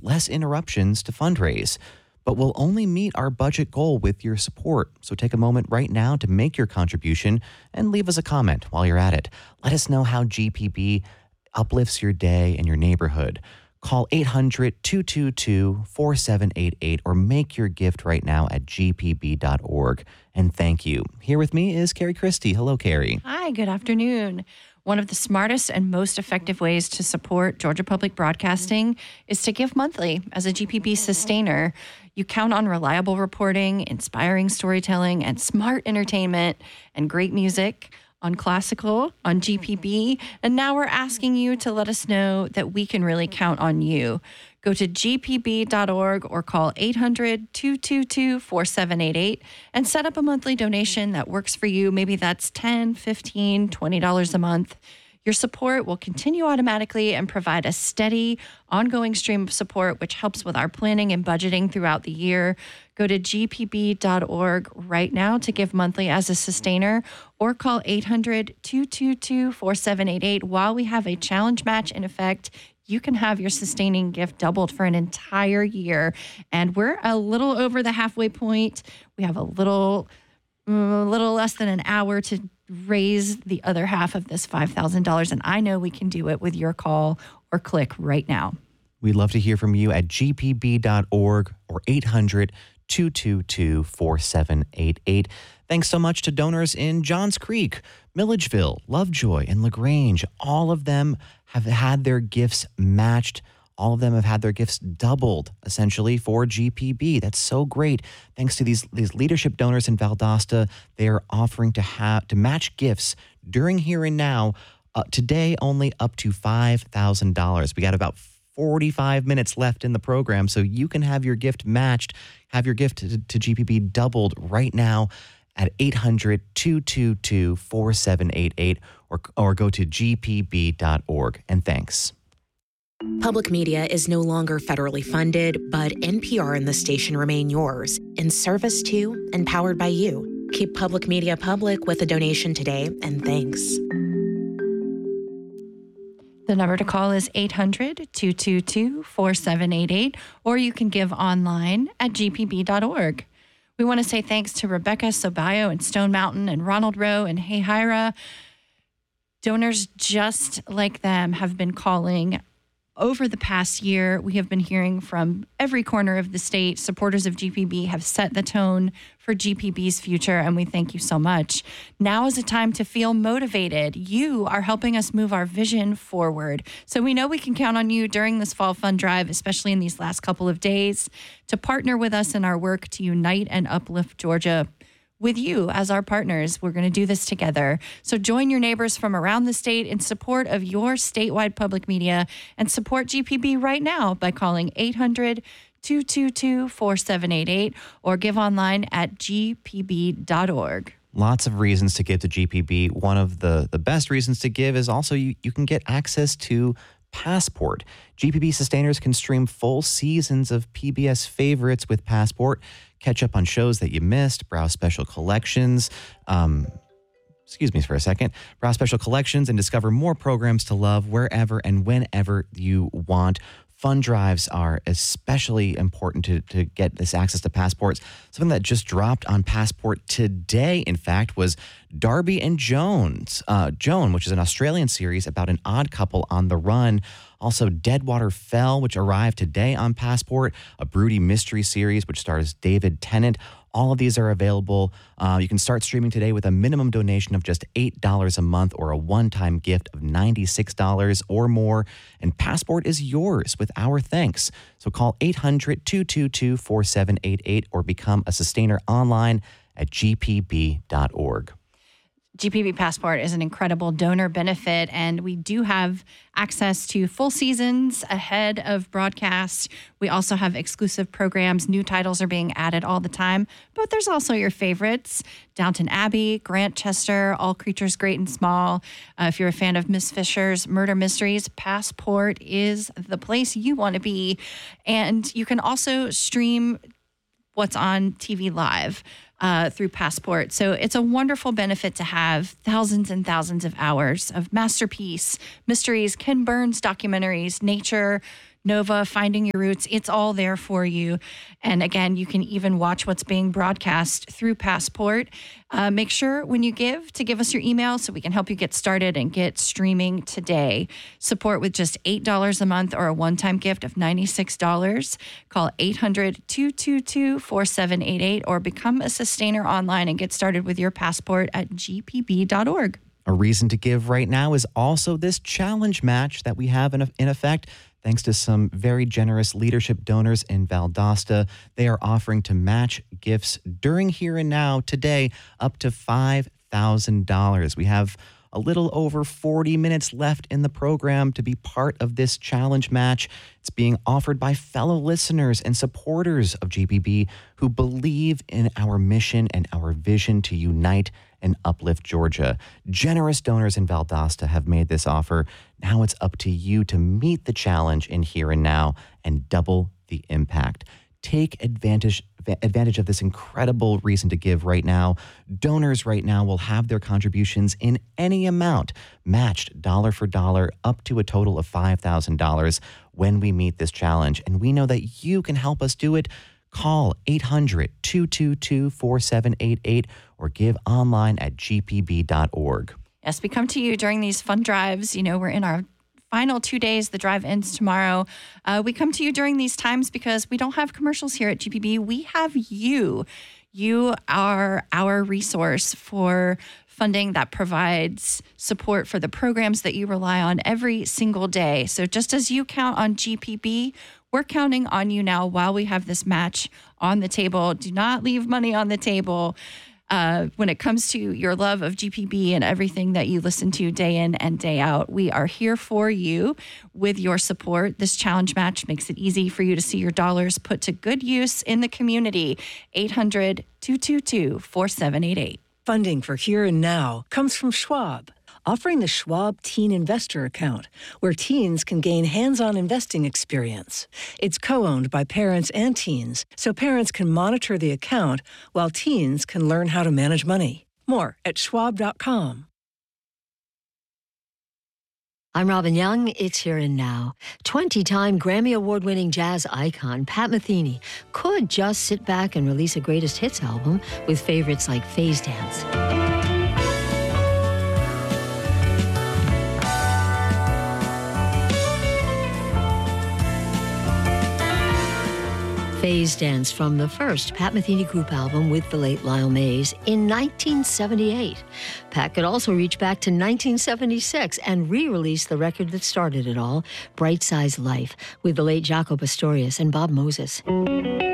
with less interruptions to fundraise. But we'll only meet our budget goal with your support. So take a moment right now to make your contribution and leave us a comment while you're at it. Let us know how GPB uplifts your day and your neighborhood. Call 800-222-4788 or make your gift right now at gpb.org. And thank you. Here with me is Carrie Christie. Hello, Carrie. Hi, good afternoon. One of the smartest and most effective ways to support Georgia Public Broadcasting is to give monthly as a GPB sustainer. You count on reliable reporting, inspiring storytelling, and smart entertainment and great music on Classical, on GPB, and now we're asking you to let us know that we can really count on you. Go to gpb.org or call 800-222-4788 and set up a monthly donation that works for you. Maybe that's $10, $15, $20 a month. Your support will continue automatically and provide a steady, ongoing stream of support, which helps with our planning and budgeting throughout the year. Go to gpb.org right now to give monthly as a sustainer or call 800-222-4788. While we have a challenge match in effect, you can have your sustaining gift doubled for an entire year. And we're a little over the halfway point. We have a little less than an hour to raise the other half of this $5,000. And I know we can do it with your call or click right now. We'd love to hear from you at gpb.org or 800-222-4788. Thanks so much to donors in Johns Creek, Milledgeville, Lovejoy, and LaGrange. All of them have had their gifts matched. All of them have had their gifts doubled, essentially, for GPB. That's so great. Thanks to these leadership donors in Valdosta, they are offering to match gifts during Here and Now, today only up to $5,000. We got about 45 minutes left in the program, so you can have your gift matched, have your gift to GPB doubled right now at 800-222-4788 or go to gpb.org. And thanks. Public media is no longer federally funded, but NPR and the station remain yours, in service to and powered by you. Keep public media public with a donation today, and thanks. The number to call is 800-222-4788, or you can give online at gpb.org. We want to say thanks to Rebecca Sobayo and Stone Mountain and Ronald Rowe and Hey Hira. Donors just like them have been calling. Over the past year, we have been hearing from every corner of the state. Supporters of GPB have set the tone for GPB's future, and we thank you so much. Now is a time to feel motivated. You are helping us move our vision forward. So we know we can count on you during this fall fund drive, especially in these last couple of days, to partner with us in our work to unite and uplift Georgia. With you as our partners, we're going to do this together. So join your neighbors from around the state in support of your statewide public media and support GPB right now by calling 800-222-4788 or give online at gpb.org. Lots of reasons to give to GPB. One of the best reasons to give is also you can get access to Passport. GPB sustainers can stream full seasons of PBS favorites with Passport, catch up on shows that you missed, browse special collections, browse special collections and discover more programs to love wherever and whenever you want. Fund drives are especially important to get this access to Passports. Something that just dropped on Passport today, in fact, was Darby and Joan, which is an Australian series about an odd couple on the run. Also, Deadwater Fell, which arrived today on Passport, a broody mystery series which stars David Tennant. All of these are available. You can start streaming today with a minimum donation of just $8 a month or a one-time gift of $96 or more. And Passport is yours with our thanks. So call 800-222-4788 or become a sustainer online at gpb.org. GPB Passport is an incredible donor benefit, and we do have access to full seasons ahead of broadcast. We also have exclusive programs. New titles are being added all the time, but there's also your favorites: Downton Abbey, Grantchester, All Creatures Great and Small. If you're a fan of Miss Fisher's Murder Mysteries, Passport is the place you want to be. And you can also stream what's on TV live through Passport. So it's a wonderful benefit to have thousands and thousands of hours of masterpiece, mysteries, Ken Burns documentaries, nature, Nova, Finding Your Roots. It's all there for you. And again, you can even watch what's being broadcast through Passport. Make sure when you give to give us your email so we can help you get started and get streaming today. Support with just $8 a month or a one-time gift of $96. Call 800-222-4788 or become a sustainer online and get started with your Passport at gpb.org. A reason to give right now is also this challenge match that we have in effect. Thanks to some very generous leadership donors in Valdosta, they are offering to match gifts during Here and Now today up to $5,000. We have a little over 40 minutes left in the program to be part of this challenge match. It's being offered by fellow listeners and supporters of GPB who believe in our mission and our vision to unite and uplift Georgia. Generous donors in Valdosta have made this offer. Now it's up to you to meet the challenge in Here and Now and double the impact. Take advantage of this incredible reason to give right now. Donors right now will have their contributions in any amount matched dollar for dollar up to a total of $5,000 when we meet this challenge. And we know that you can help us do it. Call 800-222-4788 or give online at gpb.org. Yes, we come to you during these fun drives. You know, we're in our final 2 days. The drive ends tomorrow. We come to you during these times because we don't have commercials here at GPB. We have you. You are our resource for funding that provides support for the programs that you rely on every single day. So just as you count on GPB, we're counting on you now while we have this match on the table. Do not leave money on the table. When it comes to your love of GPB and everything that you listen to day in and day out, we are here for you with your support. This challenge match makes it easy for you to see your dollars put to good use in the community. 800-222-4788. Funding for Here and Now comes from Schwab, offering the Schwab Teen Investor Account, where teens can gain hands-on investing experience. It's co-owned by parents and teens, so parents can monitor the account while teens can learn how to manage money. More at schwab.com. I'm Robin Young. It's Here and Now. 20-time Grammy Award-winning jazz icon Pat Metheny could just sit back and release a greatest hits album with favorites like Phase Dance. Phase Dance from the first Pat Metheny Group album with the late Lyle Mays in 1978. Pat could also reach back to 1976 and re-release the record that started it all, Bright Size Life, with the late Jaco Pastorius and Bob Moses.